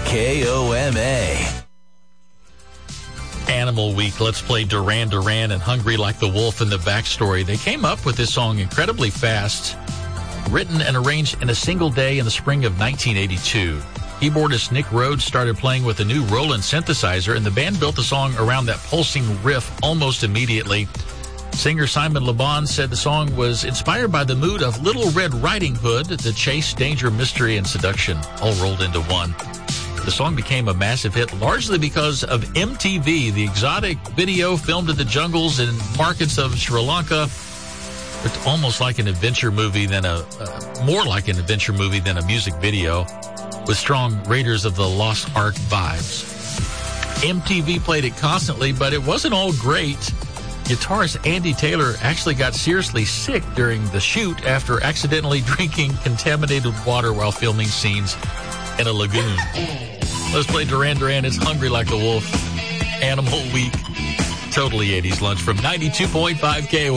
KOMA. Animal Week. Let's play Duran Duran and Hungry Like the Wolf in the backstory. They came up with this song incredibly fast, written and arranged in a single day in the spring of 1982. Keyboardist Nick Rhodes started playing with a new Roland synthesizer, and the band built the song around that pulsing riff almost immediately. Singer Simon Le Bon said the song was inspired by the mood of Little Red Riding Hood, the chase, danger, mystery, and seduction, all rolled into one. The song became a massive hit largely because of MTV, the exotic video filmed in the jungles and markets of Sri Lanka. It's almost like an adventure movie more like an adventure movie than a music video, with strong Raiders of the Lost Ark vibes. MTV played it constantly, but it wasn't all great. Guitarist Andy Taylor actually got seriously sick during the shoot after accidentally drinking contaminated water while filming scenes in a lagoon. Let's play Duran Duran. It's Hungry Like the Wolf. Animal Week. Totally 80s lunch from 92.5 KOMA.